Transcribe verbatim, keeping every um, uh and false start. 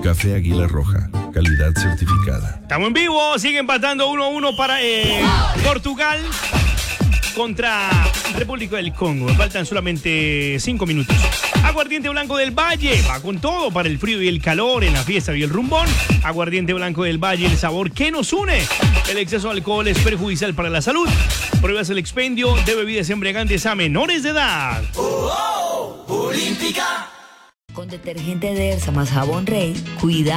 Café Águila Roja, calidad certificada. Estamos en vivo, sigue empatando uno a uno para eh, Portugal contra República del Congo. Me faltan solamente cinco minutos. Aguardiente Blanco del Valle va con todo para el frío y el calor en la fiesta y el rumbón. Aguardiente Blanco del Valle, el sabor que nos une. El exceso de alcohol es perjudicial para la salud. Pruebas el expendio de bebidas embriagantes a menores de edad. Oh, oh, Olímpica. Con detergente Dersa más jabón Rey, cuida.